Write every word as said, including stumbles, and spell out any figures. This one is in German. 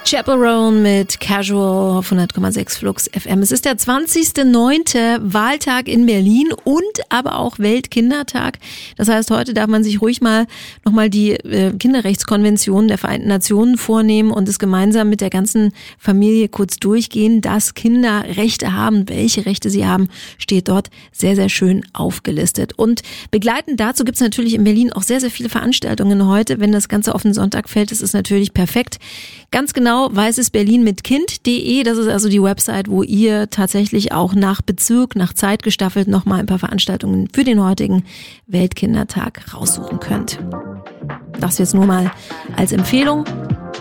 Chaperone mit Casual auf hundert Komma sechs Flux F M. Es ist der zwanzigster neunte Wahltag in Berlin und aber auch Weltkindertag. Das heißt, heute darf man sich ruhig mal nochmal die äh, Kinderrechtskonvention der Vereinten Nationen vornehmen und es gemeinsam mit der ganzen Familie kurz durchgehen, dass Kinder Rechte haben. Welche Rechte sie haben, steht dort sehr, sehr schön aufgelistet. Und begleitend dazu gibt es natürlich in Berlin auch sehr, sehr viele Veranstaltungen heute. Wenn das Ganze auf den Sonntag fällt, ist es natürlich perfekt. Ganz genau weiß es Berlin mit Kind punkt de, das ist also die Website, wo ihr tatsächlich auch nach Bezirk, nach Zeit gestaffelt nochmal ein paar Veranstaltungen für den heutigen Weltkindertag raussuchen könnt. Das jetzt nur mal als Empfehlung.